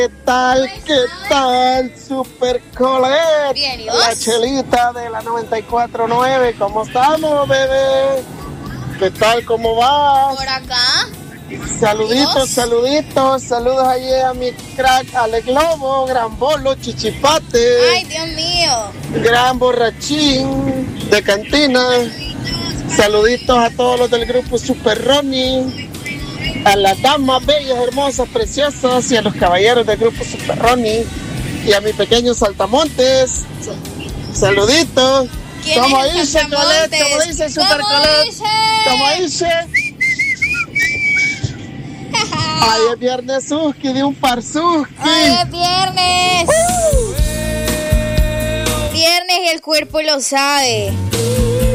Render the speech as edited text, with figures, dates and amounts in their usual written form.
¿Qué tal? ¿Qué tal? Super Colette. Bien, ¿y vos? La Chelita de la 94.9. ¿Cómo estamos, bebé? ¿Qué tal? ¿Cómo vas? Por acá. Saluditos, saluditos. Saludos allí a mi crack Ale Globo, Gran Bolo, Chichipate. Ay, Dios mío. Gran Borrachín de Cantina. Saluditos a todos los del grupo Super Ronnie. A las damas bellas, hermosas, preciosas y a los caballeros del grupo Super Ronnie y a mi pequeño Saltamontes. Saluditos. ¿Cómo dice Colette? ¿Cómo dice Super Colette? ¿Cómo dice? Ay, es viernes Suski, de un par Suski. Ay, es viernes. Viernes y el cuerpo lo sabe.